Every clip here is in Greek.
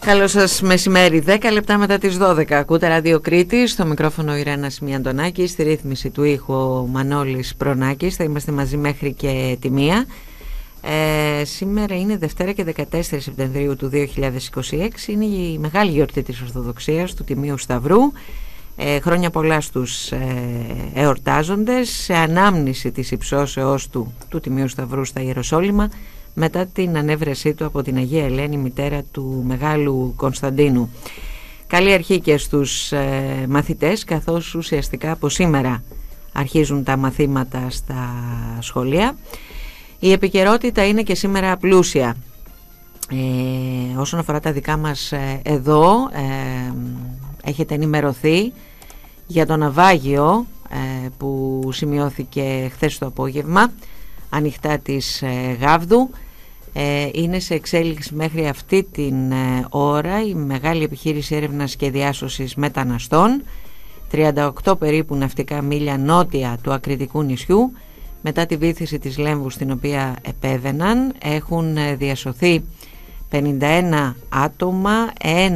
Καλό σας μεσημέρι, 10 λεπτά μετά τις 12. Ακούτε Ράδιο Κρήτη, στο μικρόφωνο Ιρένας Μιαντονάκη, στη ρύθμιση του ήχου Μανώλης Προνάκης. Θα είμαστε μαζί μέχρι και τη 1. Σήμερα είναι Δευτέρα και 14 Σεπτεμβρίου του 2026. Είναι η μεγάλη γιορτή της Ορθοδοξίας, του Τιμίου Σταυρού. Χρόνια πολλά στους εορτάζοντες, σε ανάμνηση της υψώσεώς του Τιμίου Σταυρού στα Ιεροσόλυμα, μετά την ανέβρεσή του από την Αγία Ελένη, μητέρα του Μεγάλου Κωνσταντίνου. Καλή αρχή και στους μαθητές, καθώς ουσιαστικά από σήμερα αρχίζουν τα μαθήματα στα σχολεία. Η επικαιρότητα είναι και σήμερα πλούσια. Όσον αφορά τα δικά μας εδώ, έχετε ενημερωθεί για το ναυάγιο που σημειώθηκε χθες το απόγευμα, ανοιχτά της Γάβδου. Είναι σε εξέλιξη μέχρι αυτή την ώρα η μεγάλη επιχείρηση έρευνας και διάσωσης μεταναστών. 38 περίπου ναυτικά μίλια νότια του Ακριτικού νησιού, μετά τη βύθιση της Λέμβου στην οποία επέβαιναν, έχουν διασωθεί 51 άτομα.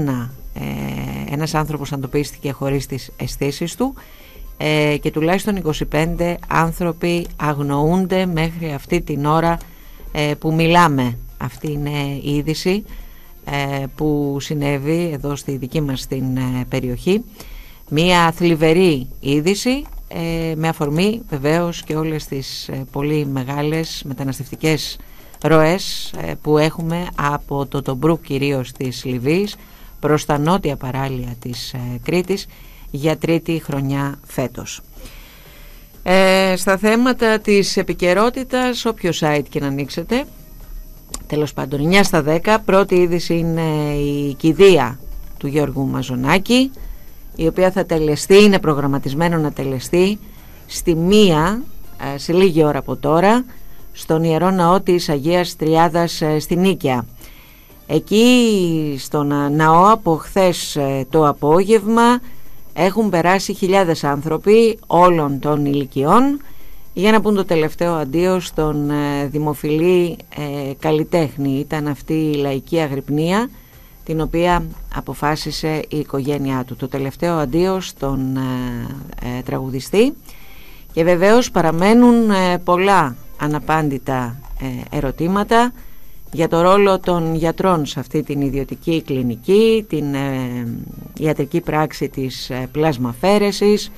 Ένας άνθρωπος αντοπίστηκε χωρίς τις αισθήσεις του και τουλάχιστον 25 άνθρωποι αγνοούνται μέχρι αυτή την ώρα που μιλάμε. Αυτή είναι η είδηση που συνέβη εδώ στη δική μας την περιοχή. Μία θλιβερή είδηση, με αφορμή βεβαίως και όλες τις πολύ μεγάλες μεταναστευτικές ροές που έχουμε από το Τομπρούκ, κυρίως της Λιβύης, προς τα νότια παράλια της Κρήτης για τρίτη χρονιά φέτος. Στα θέματα της επικαιρότητας, όποιο site και να ανοίξετε, τέλος πάντων 9 στα 10, πρώτη είδηση είναι η κηδεία του Γιώργου Μαζονάκη, η οποία θα τελεστεί, είναι προγραμματισμένο να τελεστεί στη 1 σε λίγη ώρα από τώρα, στον Ιερό Ναό της Αγίας Τριάδας στη Νίκαια. Εκεί στον ναό από χθες το απόγευμα έχουν περάσει χιλιάδες άνθρωποι όλων των ηλικιών για να πούν το τελευταίο αντίο στον δημοφιλή καλλιτέχνη. Ήταν αυτή η λαϊκή αγρυπνία την οποία αποφάσισε η οικογένειά του. Το τελευταίο αντίο στον τραγουδιστή, και βεβαίως παραμένουν πολλά αναπάντητα ερωτήματα για το ρόλο των γιατρών σε αυτή την ιδιωτική κλινική, την ιατρική πράξη της πλασμαφαίρεσης.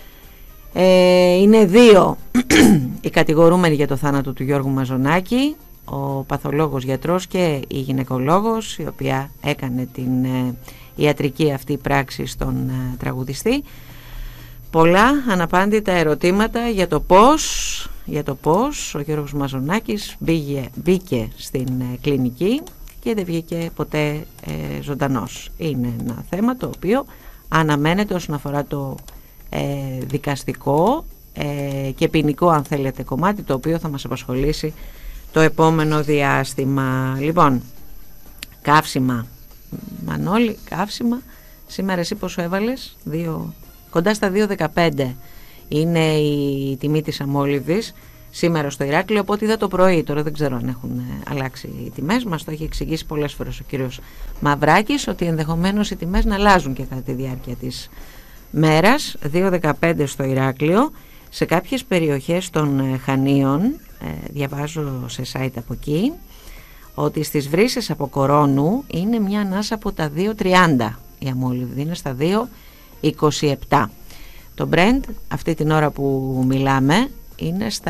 Είναι 2 οι κατηγορούμενοι για το θάνατο του Γιώργου Μαζονάκη, ο παθολόγος γιατρός και η γυναικολόγος, η οποία έκανε την ιατρική αυτή πράξη στον τραγουδιστή. Πολλά αναπάντητα ερωτήματα για το πώς ο Γιώργος Μαζονάκης μπήκε στην κλινική και δεν βγήκε ποτέ ζωντανός. Είναι ένα θέμα το οποίο αναμένεται όσον αφορά το δικαστικό και ποινικό, αν θέλετε, κομμάτι, το οποίο θα μας απασχολήσει το επόμενο διάστημα. Λοιπόν, καύσιμα, Μανώλη, καύσιμα. Σήμερα εσύ πόσο έβαλες? Κοντά στα 2,15 είναι η τιμή της αμόλυβδης σήμερα στο Ηράκλειο, από ό,τι είδα το πρωί. Τώρα δεν ξέρω αν έχουν αλλάξει οι τιμές. Μας το έχει εξηγήσει πολλές φορές ο κύριος Μαυράκης, ότι ενδεχομένως οι τιμές να αλλάζουν και κατά τη διάρκεια της μέρας. 2,15 στο Ηράκλειο. Σε κάποιες περιοχές των Χανίων, διαβάζω σε site από εκεί, ότι στις Βρύσσες από Κορώνου είναι μια ανάσα από τα 2,30. Η αμόλυβδη είναι στα 2,27. Το Brent αυτή την ώρα που μιλάμε είναι στα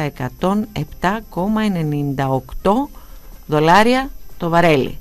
107,98 δολάρια το βαρέλι.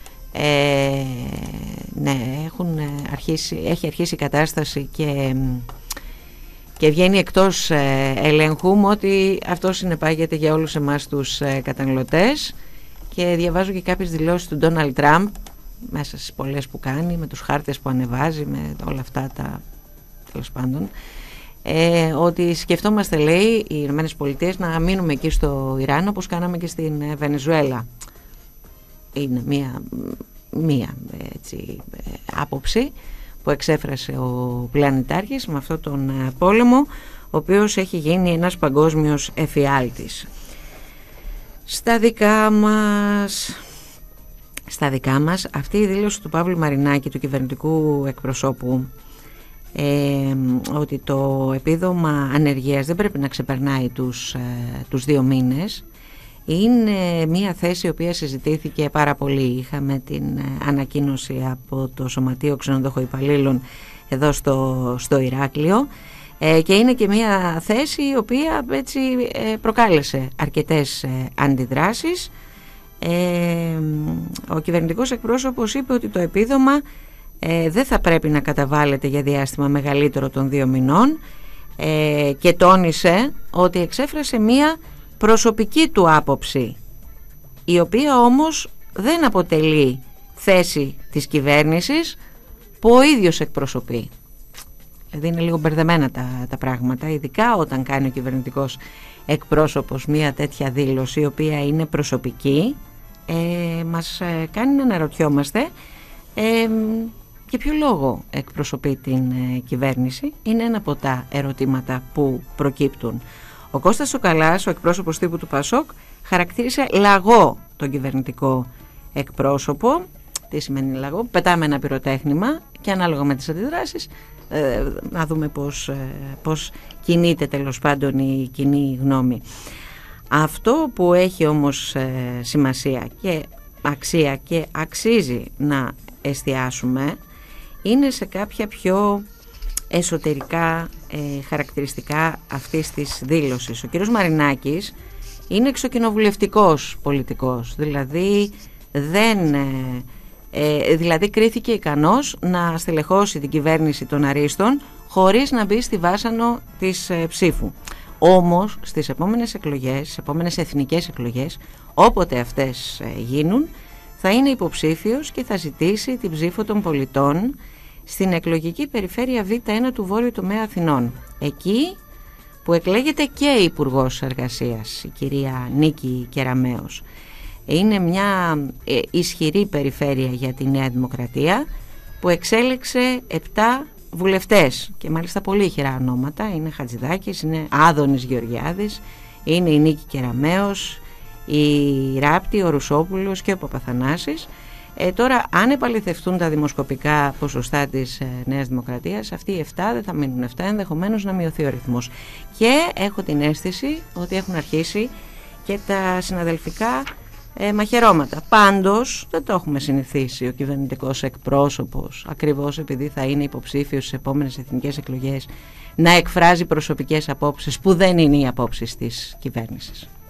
Ναι, έχει αρχίσει η κατάσταση και βγαίνει εκτός ελέγχου μου, ότι αυτό συνεπάγεται για όλους εμάς τους καταναλωτές. Και διαβάζω και κάποιες δηλώσεις του Ντόναλντ Τραμπ, μέσα στις πολλές που κάνει, με τους χάρτες που ανεβάζει, με όλα αυτά τα, τέλος πάντων, ότι σκεφτόμαστε, λέει, οι Ηνωμένες Πολιτείες να μείνουμε εκεί στο Ιράν όπως κάναμε και στην Βενεζουέλα. Είναι μία έτσι, άποψη που εξέφρασε ο πλανητάρχης με αυτόν τον πόλεμο, ο οποίος έχει γίνει ένας παγκόσμιος εφιάλτης. Στα δικά μας, στα δικά μας. Αυτή η δήλωση του Παύλου Μαρινάκη, του κυβερνητικού εκπροσώπου, ότι το επίδομα ανεργίας δεν πρέπει να ξεπερνάει τους 2 μήνες, είναι μια θέση η οποία συζητήθηκε πάρα πολύ. Είχαμε την ανακοίνωση από το Σωματείο Ξενοδοχοϊπαλλήλων εδώ στο Ηράκλειο, και είναι και μια θέση η οποία έτσι προκάλεσε αρκετές αντιδράσεις. Ο κυβερνητικός εκπρόσωπος είπε ότι το επίδομα δεν θα πρέπει να καταβάλλεται για διάστημα μεγαλύτερο των 2 μηνών, και τόνισε ότι εξέφρασε μία προσωπική του άποψη, η οποία όμως δεν αποτελεί θέση της κυβέρνησης που ο ίδιος εκπροσωπεί. Δηλαδή είναι λίγο μπερδεμένα τα πράγματα, ειδικά όταν κάνει ο κυβερνητικός εκπρόσωπος μία τέτοια δήλωση η οποία είναι προσωπική. Μας κάνει να αναρωτιόμαστε για ποιο λόγο εκπροσωπεί την κυβέρνηση. Είναι ένα από τα ερωτήματα που προκύπτουν. Ο Κώστας Σοκαλάς, ο εκπρόσωπος τύπου του ΠΑΣΟΚ, χαρακτήρισε λαγό τον κυβερνητικό εκπρόσωπο. Τι σημαίνει λαγό? Πετάμε ένα πυροτέχνημα και ανάλογα με τις αντιδράσεις να δούμε πώς κινείται τέλος πάντων η κοινή γνώμη. Αυτό που έχει όμως σημασία και αξία και αξίζει να εστιάσουμε είναι σε κάποια πιο εσωτερικά χαρακτηριστικά αυτής της δήλωσης. Ο κύριος Μαρινάκης είναι εξοκοινοβουλευτικός πολιτικός, δηλαδή κρίθηκε ικανός να στελεχώσει την κυβέρνηση των αρίστων χωρίς να μπει στη βάσανο της ψήφου. Όμως στις επόμενες εκλογές, στις επόμενες εθνικές εκλογές, όποτε αυτές γίνουν, θα είναι υποψήφιος και θα ζητήσει την ψήφο των πολιτών στην εκλογική περιφέρεια Β1 του Βόρειου Τομέα Αθηνών. Εκεί που εκλέγεται και η Υπουργός Εργασίας, η κυρία Νίκη Κεραμέως. Είναι μια ισχυρή περιφέρεια για τη Νέα Δημοκρατία που εξέλεξε 7 βουλευτές και μάλιστα πολύ χειρά ονόματα. Είναι Χατζηδάκης, είναι Άδωνης Γεωργιάδης, είναι η Νίκη Κεραμέως, η Ράπτη, ο Ρουσόπουλος και ο Παπαθανάσης. Τώρα αν επαληθευτούν τα δημοσκοπικά ποσοστά της Νέας Δημοκρατίας, αυτοί οι 7 δεν θα μείνουν 7, ενδεχομένως να μειωθεί ο ρυθμός. Και έχω την αίσθηση ότι έχουν αρχίσει και τα συναδελφικά μαχαιρώματα. Πάντως δεν το έχουμε συνηθίσει ο κυβερνητικός εκπρόσωπος, ακριβώς επειδή θα είναι υποψήφιος στις επόμενες εθνικές εκλογές, να εκφράζει προσωπικές απόψεις που δεν είναι οι απόψεις της κυβέρνησης.